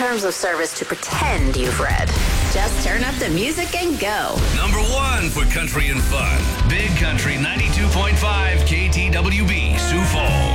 terms of service to pretend you've read. Just turn up the music and go. Number 1 for country and fun. Big Country 92.5 KTWB.